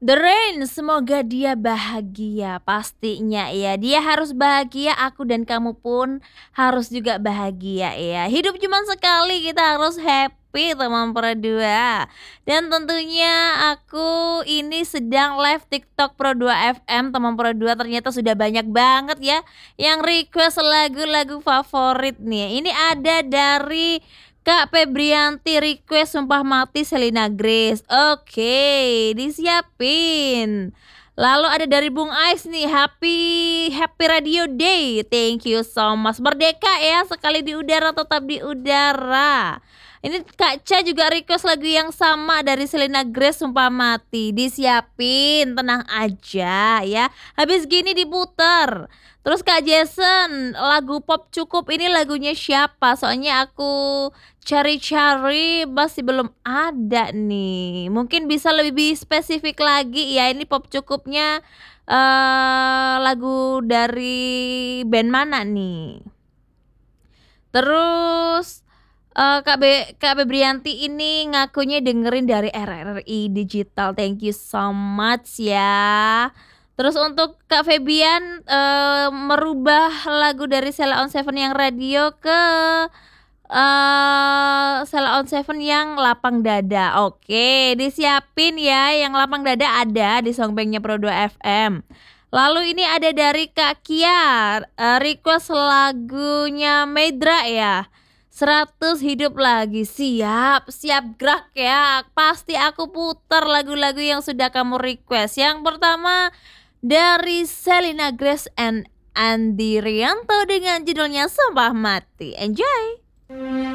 The Rain, semoga dia bahagia pastinya ya. Dia harus bahagia, aku dan kamu pun harus juga bahagia ya. Hidup cuma sekali, kita harus happy teman Pro 2. Dan tentunya aku ini sedang live TikTok Pro 2 FM teman Pro 2, ternyata sudah banyak banget ya yang request lagu-lagu favorit nih. Ini ada dari Kak Febrianti request Sumpah Mati Selena Grace. Oke, disiapin. Lalu ada dari Bung Ais nih, Happy Happy Radio Day. Thank you so much. Merdeka ya, sekali di udara tetap di udara. Ini Kak Ca juga request lagu yang sama dari Selena Grace Sumpah Mati. Disiapin, tenang aja ya. Habis gini diputer. Terus Kak Jason, lagu pop cukup ini lagunya siapa? Soalnya aku cari-cari masih belum ada nih. Mungkin bisa lebih spesifik lagi ya, ini pop cukupnya lagu dari band mana nih? Terus Kak Febrianti ini ngakunya dengerin dari RRI Digital. Thank you so much ya. Terus untuk Kak Febian merubah lagu dari Sheila on 7 yang radio ke Sheila on 7 yang Lapang Dada. Oke, disiapin ya, yang Lapang Dada ada di Songbanknya Pro 2 FM. Lalu ini ada dari Kak Kia, request lagunya Medra ya. 100 hidup lagi. Siap, siap gerak ya. Pasti aku putar lagu-lagu yang sudah kamu request. Yang pertama dari Selena Grace and Andi Rianto dengan judulnya Sumpah Mati. Enjoy.